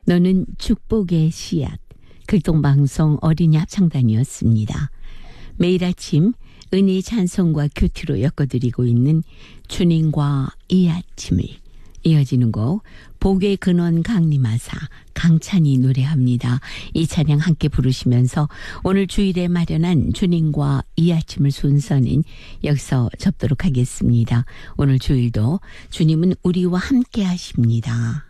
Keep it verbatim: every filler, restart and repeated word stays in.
너는 축복의 씨앗. 극동방송 어린이 합창단이었습니다. 매일 아침 은희 찬송과 큐티로 엮어드리고 있는 주님과 이 아침을, 이어지는 곡 복의 근원 강림하사 강찬이 노래합니다. 이 찬양 함께 부르시면서 오늘 주일에 마련한 주님과 이 아침을 순서는 여기서 접도록 하겠습니다. 오늘 주일도 주님은 우리와 함께 하십니다.